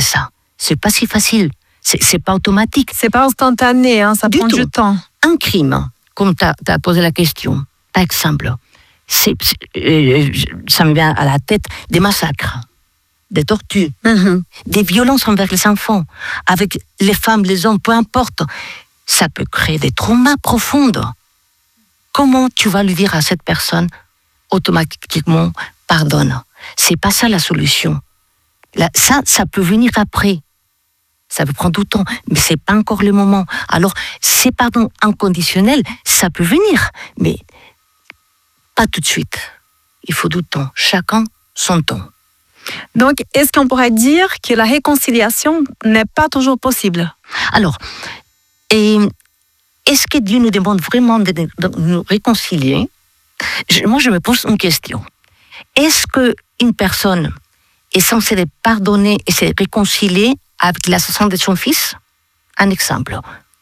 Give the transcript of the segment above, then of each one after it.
ça. C'est pas si facile. C'est pas automatique. C'est pas instantané, hein, ça prend du temps. Un crime, comme tu as posé la question, par exemple, ça me vient à la tête des massacres, des tortures, des violences envers les enfants, avec les femmes, les hommes, peu importe. Ça peut créer des traumas profonds. Comment tu vas lui dire à cette personne automatiquement pardonne? C'est pas ça la solution. Ça peut venir après. Ça peut prendre du temps, mais c'est pas encore le moment. Alors, ces pardons inconditionnels, ça peut venir, mais pas tout de suite. Il faut du temps. Chacun son temps. Donc, est-ce qu'on pourrait dire que la réconciliation n'est pas toujours possible? Alors, est-ce que Dieu nous demande vraiment de nous réconcilier? Moi, je me pose une question. Est-ce qu'une personne est censée se pardonner et se réconcilier avec l'assassin de son fils? Un exemple.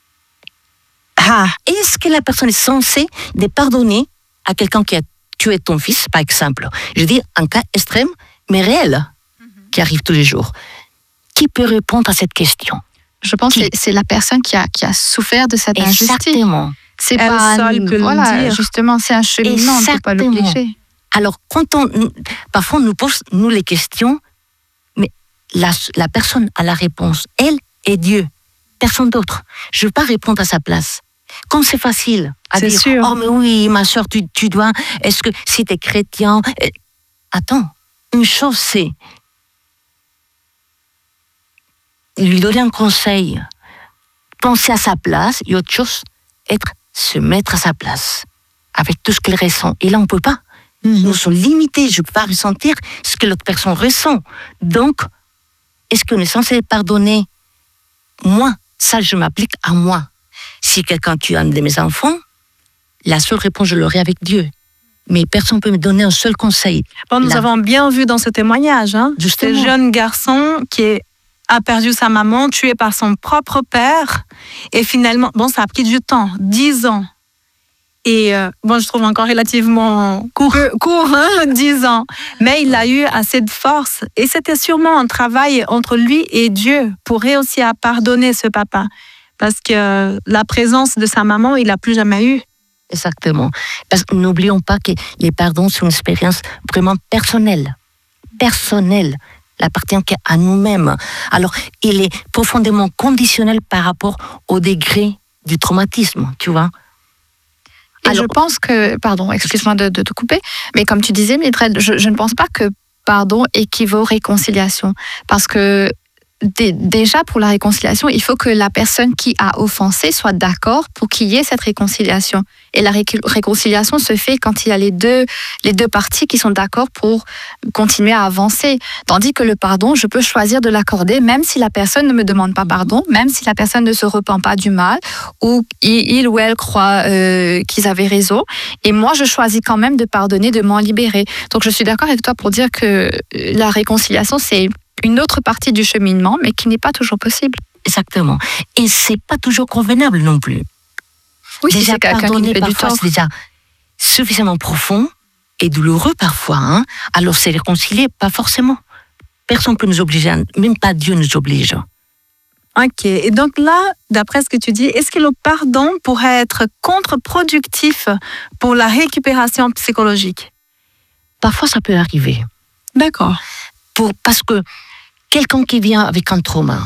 Est-ce que la personne est censée de pardonner à quelqu'un qui a tué ton fils, par exemple? Je dis un cas extrême, mais réel, qui arrive tous les jours. Qui peut répondre à cette question? Je pense que c'est la personne qui a souffert de cette injustice. Exactement. C'est pas seule peut le dire. Justement, c'est un cheminement, on ne peut pas l'obliger. Alors, parfois on nous pose les questions, mais la personne a la réponse. Elle et Dieu, personne d'autre. Je ne veux pas répondre à sa place. Comme c'est facile à dire, sûr. Oh mais oui, ma soeur, tu dois, est-ce que si tu es chrétien... Attends, une chose c'est lui donner un conseil, penser à sa place, et autre chose, se mettre à sa place, avec tout ce qu'elle ressent. Et là, on ne peut pas. Nous sommes limités, je ne peux pas ressentir ce que l'autre personne ressent. Donc, est-ce qu'on est censé pardonner? Moi, ça, je m'applique à moi. Si quelqu'un tue un de mes enfants, la seule réponse, je l'aurai avec Dieu. Mais personne ne peut me donner un seul conseil. Bon, nous avons bien vu dans ce témoignage, ce jeune garçon qui a perdu sa maman, tué par son propre père. Et finalement, ça a pris du temps, 10 ans. Et je trouve encore relativement court 10 ans. Mais il a eu assez de force. Et c'était sûrement un travail entre lui et Dieu pour réussir à pardonner ce papa. Parce que la présence de sa maman, il l'a plus jamais eu. Exactement. Parce que n'oublions pas que les pardons sont une expérience vraiment personnelle. Personnelle. Il appartient qu'à nous-mêmes. Alors, il est profondément conditionnel par rapport au degré du traumatisme, tu vois. Et je pense que, pardon, excuse-moi de te couper, mais comme tu disais, Mildred, je ne pense pas que pardon équivaut réconciliation. Parce que déjà, pour la réconciliation, il faut que la personne qui a offensé soit d'accord pour qu'il y ait cette réconciliation. Et la réconciliation se fait quand il y a les deux parties qui sont d'accord pour continuer à avancer. Tandis que le pardon, je peux choisir de l'accorder même si la personne ne me demande pas pardon, même si la personne ne se repent pas du mal, ou il ou elle croit qu'ils avaient raison. Et moi, je choisis quand même de pardonner, de m'en libérer. Donc, je suis d'accord avec toi pour dire que la réconciliation, c'est une autre partie du cheminement, mais qui n'est pas toujours possible. Exactement. Et c'est pas toujours convenable non plus. Oui, déjà, c'est quelqu'un pardonner qui fait parfois, c'est déjà suffisamment profond et douloureux parfois. Alors, c'est réconcilier, pas forcément. Personne ne peut nous obliger, même pas Dieu nous oblige. Ok. Et donc là, d'après ce que tu dis, est-ce que le pardon pourrait être contre-productif pour la récupération psychologique? Parfois, ça peut arriver. D'accord. Parce que quelqu'un qui vient avec un trauma,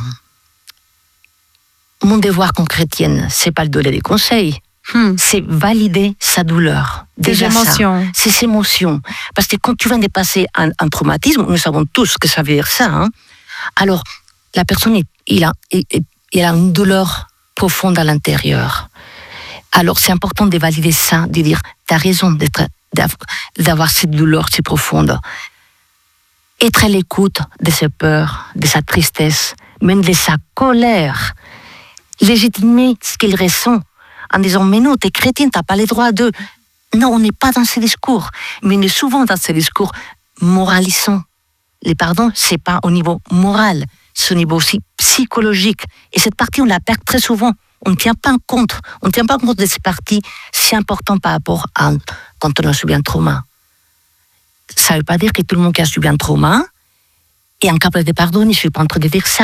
mon devoir comme chrétienne, c'est pas de donner des conseils, c'est valider sa douleur. Déjà émotions. Ses émotions. Parce que quand tu viens de passer un traumatisme, nous savons tous que ça veut dire ça. Alors, la personne, il a une douleur profonde à l'intérieur. Alors, c'est important de valider ça, de dire, tu as raison d'avoir cette douleur si profonde. Être à l'écoute de ses peurs, de sa tristesse, même de sa colère. Légitimer ce qu'il ressent en disant « Mais non, t'es chrétien, t'as pas les droits de... » Non, on n'est pas dans ces discours, mais on est souvent dans ces discours moralisants. Les pardons, c'est pas au niveau moral, c'est au niveau aussi psychologique. Et cette partie, on la perd très souvent. On ne tient pas compte de ces parties si importantes par rapport à quand on a subi un trauma. Ça ne veut pas dire que tout le monde qui a subi un trauma est incapable de pardonner. Je ne suis pas en train de dire ça.